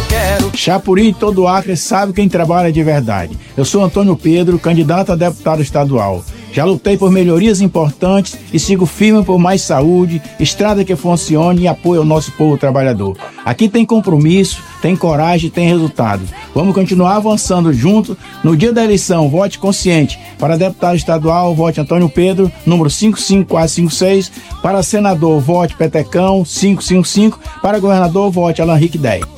quero. Chapuri e todo o Acre sabe quem trabalha de verdade. Eu sou Antônio Pedro, candidato a deputado estadual. Já lutei por melhorias importantes e sigo firme por mais saúde, estrada que funcione e apoio ao nosso povo trabalhador. Aqui tem compromisso, tem coragem, tem resultado. Vamos continuar avançando juntos. No dia da eleição, vote consciente. Para deputado estadual, vote Antônio Pedro, número 55456. Para senador, vote Petecão, 555. Para governador, vote Alan Henrique 10.